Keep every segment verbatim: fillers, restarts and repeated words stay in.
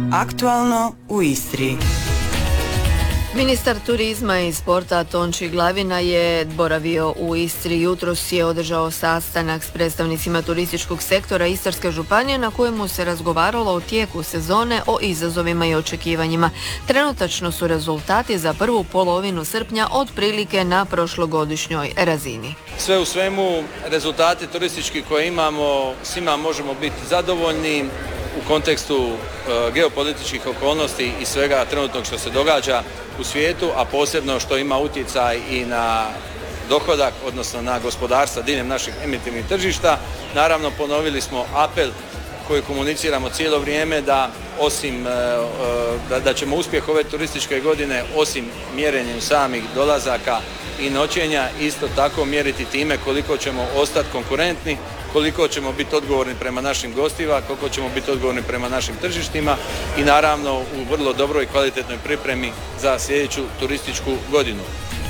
Aktualno u Istri. Ministar turizma i sporta Tonči Glavina je boravio u Istri. Jutros je održao sastanak s predstavnicima turističkog sektora Istarske županije na kojemu se razgovaralo o tijeku sezone, o izazovima i očekivanjima. Trenutačno su rezultati za prvu polovinu srpnja otprilike na prošlogodišnjoj razini. Sve u svemu, rezultati turistički koje imamo, svima možemo biti zadovoljni u kontekstu e, geopolitičkih okolnosti i svega trenutnog što se događa u svijetu, a posebno što ima utjecaj i na dohodak, odnosno na gospodarstva diljem naših emitivnih tržišta. Naravno, ponovili smo apel koji komuniciramo cijelo vrijeme da osim da, da ćemo uspjeh ove turističke godine osim mjerenjem samih dolazaka i noćenja isto tako mjeriti time koliko ćemo ostati konkurentni, koliko ćemo biti odgovorni prema našim gostima, koliko ćemo biti odgovorni prema našim tržištima i naravno u vrlo dobroj i kvalitetnoj pripremi za sljedeću turističku godinu.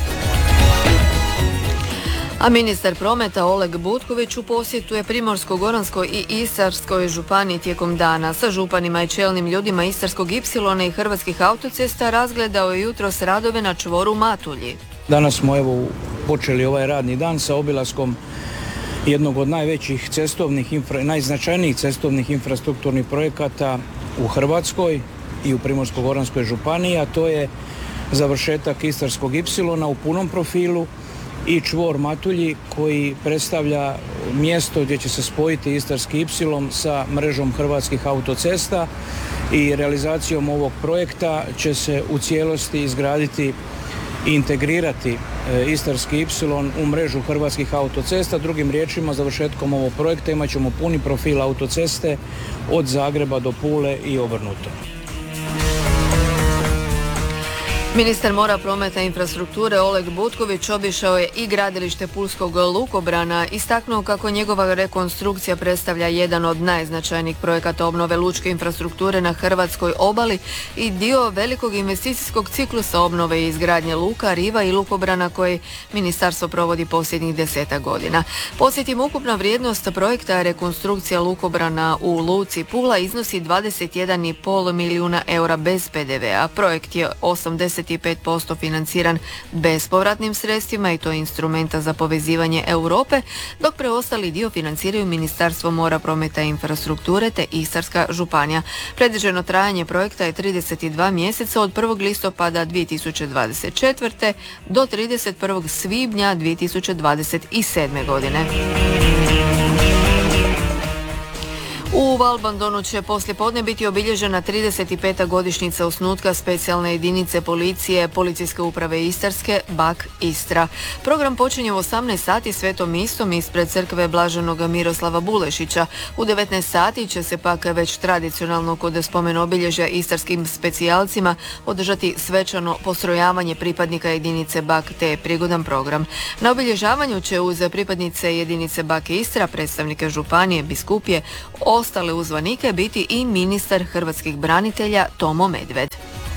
A ministar prometa Oleg Butković u posjetu je Primorsko-goranskoj i Istarskoj županiji tijekom dana. Sa županima i čelnim ljudima Istarskog Ipsilona i Hrvatskih autocesta razgledao je jutros radove na čvoru Matulji. Danas smo evo počeli ovaj radni dan sa obilaskom jednog od najvećih cestovnih, infra, najznačajnijih cestovnih infrastrukturnih projekata u Hrvatskoj i u Primorsko-goranskoj županiji, a to je završetak Istarskog Ipsilona u punom profilu i čvor Matulji koji predstavlja mjesto gdje će se spojiti Istarski Ipsilon sa mrežom Hrvatskih autocesta i realizacijom ovog projekta će se u cijelosti izgraditi i integrirati Istarski Ipsilon u mrežu Hrvatskih autocesta. Drugim riječima, završetkom ovog projekta imat ćemo puni profil autoceste od Zagreba do Pule i obrnuto. Ministar mora, prometa i infrastrukture Oleg Butković obišao je i gradilište pulskog lukobrana, istaknuo kako njegova rekonstrukcija predstavlja jedan od najznačajnijih projekata obnove lučke infrastrukture na hrvatskoj obali i dio velikog investicijskog ciklusa obnove i izgradnje luka, riva i lukobrana koje ministarstvo provodi posljednjih deseta godina. Podsjetim, ukupna vrijednost projekta rekonstrukcija lukobrana u luci Pula iznosi dvadeset jedan i pol milijuna eura bez pe de vea. Projekt je osamdeset pet posto financiran bespovratnim sredstvima i to instrumenta za povezivanje Europe, dok preostali dio financiraju Ministarstvo mora, prometa i infrastrukture te Istarska županija. Predviđeno trajanje projekta je trideset dva mjeseca od prvog listopada dvije tisuće dvadeset četvrte do trideset prvog svibnja dvije tisuće dvadeset sedme godine. U Valbandonu će poslijepodne biti obilježena trideset peta godišnjica osnutka specijalne jedinice policije Policijske uprave Istarske Bak Istra. Program počinje u osamnaest sati svetom mistom ispred crkve Blaženog Miroslava Bulešića. U devetnaest sati će se pak već tradicionalno kod spomen obilježja istarskim specijalcima održati svečano postrojavanje pripadnika jedinice Bak te prigodan program. Na obilježavanju će uz pripadnice jedinice Bak Istra, predstavnike županije, biskupije, ostale uzvanike biti i ministar hrvatskih branitelja Tomo Medved.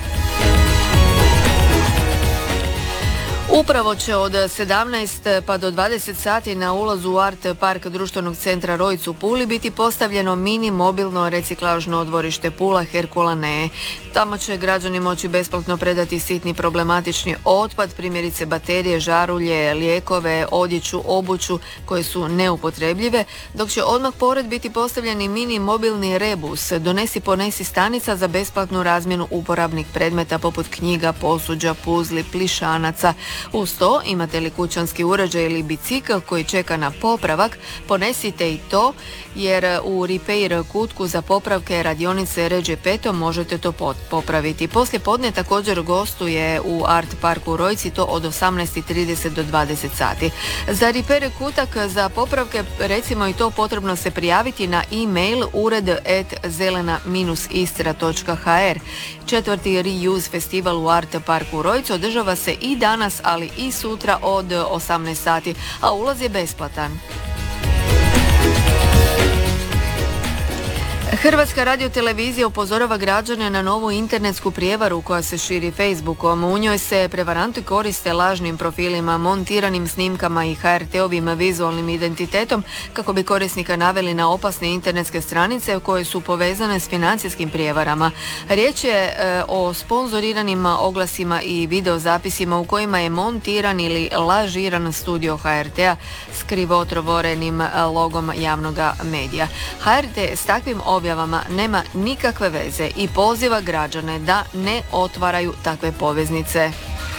Upravo će od sedamnaest pa do dvadeset sati na ulazu u Art Park društvenog centra Rojc u Puli biti postavljeno mini mobilno reciklažno odvorište Pula Herkulanee. Tamo će građani moći besplatno predati sitni problematični otpad, primjerice baterije, žarulje, lijekove, odjeću, obuću koje su neupotrebljive, dok će odmah pored biti postavljeni mini mobilni rebus, donesi ponesi stanica za besplatnu razmjenu uporabnih predmeta poput knjiga, posuđa, puzli, plišanaca. Uz to, imate li kućanski uređaj ili bicikl koji čeka na popravak, ponesite i to, jer u repair kutku za popravke radionice Ređe Peto možete to popraviti. Poslije podne također gostuje u Art Parku Rojci, to od osamnaest i trideset do dvadeset sati. Za repair kutak za popravke, recimo i to, potrebno se prijaviti na e-mail ured at zelena istra točka ha er. Četvrti Reuse festival u Art Parku Rojci održava se i danas, ali i sutra od osamnaest sati, a ulaz je besplatan. Hrvatska radiotelevizija upozorava građane na novu internetsku prijevaru koja se širi Facebookom. U njoj se prevaranti koriste lažnim profilima, montiranim snimkama i ha er te-ovim vizualnim identitetom kako bi korisnika naveli na opasne internetske stranice koje su povezane s financijskim prijevarama. Riječ je e, o sponzoriranim oglasima i videozapisima u kojima je montiran ili lažiran studio ha er te-a s krivotvorenim logom javnog medija. ha er te s takvim objavama nema nikakve veze i poziva građane da ne otvaraju takve poveznice.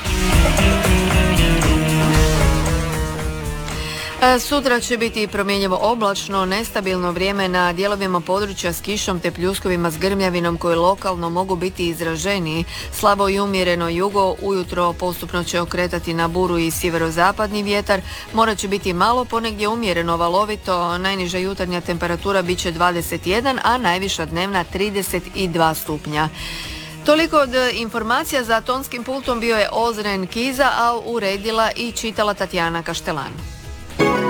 Sutra će biti promjenjivo oblačno, nestabilno vrijeme na dijelovima područja s kišom te pljuskovima s grmljavinom koji lokalno mogu biti izraženiji. Slabo i umjereno jugo, ujutro postupno će okretati na buru i sjeverozapadni vjetar. Mora će biti malo ponegdje umjereno valovito, najniža jutarnja temperatura bit će dvadeset jedan, a najviša dnevna trideset dva stupnja. Toliko od informacija. Za tonskim pultom bio je Ozren Kiza, a uredila i čitala Tatjana Kaštelan.